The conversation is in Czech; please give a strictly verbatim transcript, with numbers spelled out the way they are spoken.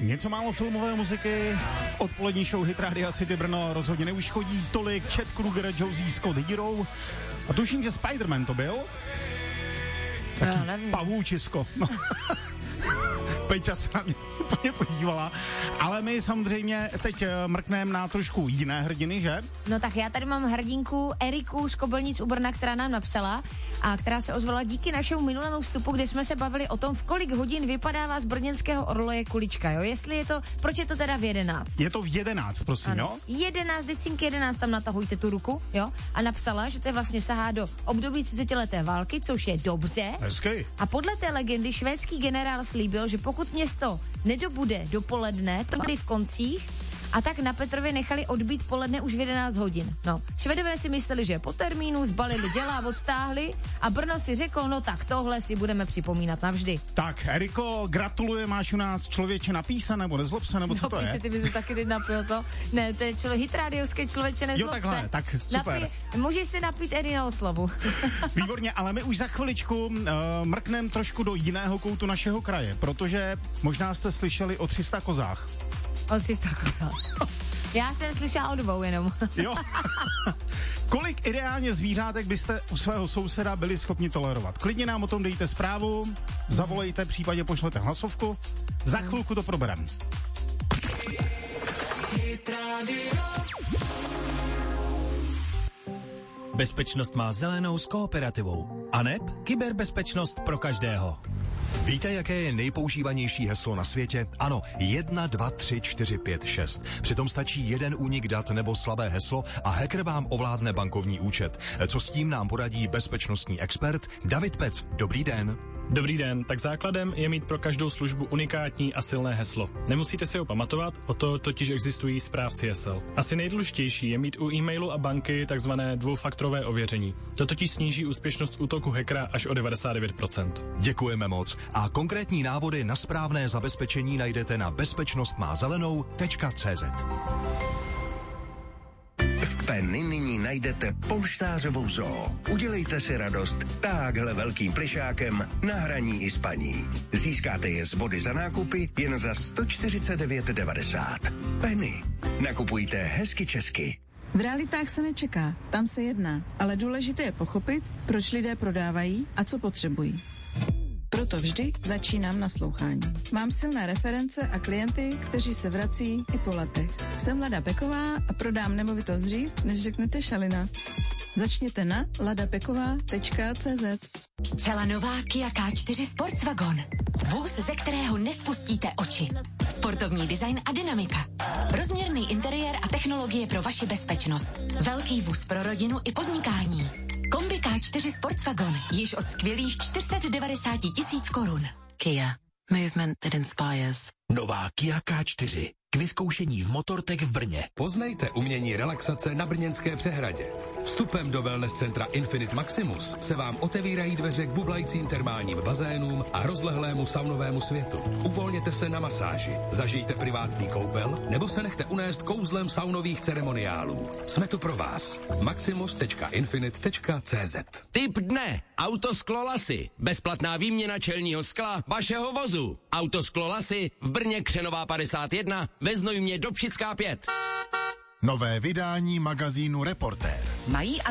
Něco málo filmové muziky v odpolední show Hit Radia City Brno rozhodně neuškodí tolik. Chad Kroeger, Josie Scott, Hero. A tuším, že Spider-Man to byl. Taký pavoučisko. No. Peťa se na mě úplně podívala. Ale my samozřejmě teď mrkneme na trošku jiné hrdiny, že? No tak já tady mám hrdinku Eriku z Kobelnic u Brna, která nám napsala a která se ozvala díky našemu minulému vstupu, kde jsme se bavili o tom, v kolik hodin vypadává z brněnského orloje kulička, jo? Jestli je to, proč je to teda v jedenáct? Je to v jedenáct, prosím, ano. Jo? jedenáct, decínky jedenáct, tam natahujte tu ruku, jo? A napsala, že to vlastně sahá do období třicetileté války, což je dobře. Hezky. A podle té legendy švédský generál slíbil, že pokud město nedobude dopoledne, to byli v koncích, a tak na Petrově nechali odbít poledne už v jedenáct hodin. No, Švedové si mysleli, že po termínu zbalili děla, odstáhli a Brno si řeklo, no tak tohle si budeme připomínat navždy. Tak, Eriko, gratuluje, máš u nás člověče napísa, nebo nezlob se, nebo co no, to je? No, ty bys se taky teď napil, co? Ne, to je člo, hitradiovské člověče, nezlob se. Jo, takhle, tak super. Napij, můžeš si napít Eri na oslavu. Výborně, ale my už za chviličku uh, mrkneme trošku do jiného koutu našeho kraje, protože možná jste slyšeli o tři sta kozách. O tři sta kozách. Já jsem slyšela o dvou jenom. Jo. Kolik ideálně zvířátek byste u svého souseda byli schopni tolerovat? Klidně nám o tom dejte zprávu, zavolejte, případně pošlete hlasovku. Za chvilku to probereme. Bezpečnost má zelenou s Kooperativou. A neb kyberbezpečnost pro každého. Víte, jaké je nejpoužívanější heslo na světě? Ano, jedna, dva, tři, čtyři, pět, šest. Přitom stačí jeden únik dat nebo slabé heslo a hacker vám ovládne bankovní účet. Co s tím nám poradí bezpečnostní expert David Pec. Dobrý den. Dobrý den, tak základem je mít pro každou službu unikátní a silné heslo. Nemusíte si ho pamatovat, o to totiž existují správci hesel. Asi nejdůležitější je mít u e-mailu a banky takzvané dvoufaktorové ověření. To totiž sníží úspěšnost útoku hackera až o devadesát devět procent. Děkujeme moc. A konkrétní návody na správné zabezpečení najdete na bezpečnostmázelenou tečka cé zet. V Penny nyní najdete polštářovou zoo. Udělejte si radost táhle velkým plišákem na hraní i spaní. Získáte je z body za nákupy jen za sto čtyřicet devět devadesát. Penny. Nakupujte hezky česky. V realitách se nečeká, tam se jedná, ale důležité je pochopit, proč lidé prodávají a co potřebují. Proto vždy začínám naslouchání. Mám silné reference a klienty, kteří se vrací i po letech. Jsem Lada Peková a prodám nemovitost dřív, než řeknete šalina. Začněte na ladapeková tečka cé zet. Zcela nová Kia K čtyři Sportswagon. Vůz, ze kterého nespustíte oči. Sportovní design a dynamika. Rozměrný interiér a technologie pro vaši bezpečnost. Velký vůz pro rodinu i podnikání. Kombi K čtyři Sportswagon již od skvělých čtyři sta devadesát tisíc korun. Kia. Movement that inspires. Nová Kia K čtyři. K vyzkoušení v Motortech v Brně. Poznejte umění relaxace na brněnské přehradě. Vstupem do wellness centra Infinite Maximus se vám otevírají dveře k bublajícím termálním bazénům a rozlehlému saunovému světu. Uvolněte se na masáži, zažijte privátní koupel nebo se nechte unést kouzlem saunových ceremoniálů. Jsme tu pro vás. maximus tečka infinite tečka cé zet. Tip dne. Autosklo Lasy. Bezplatná výměna čelního skla vašeho vozu. Autosklo Lasy v Brně Křenová padesát jedna, ve Znojmě Dobšická pět. Nové vydání magazínu Reportér. Mají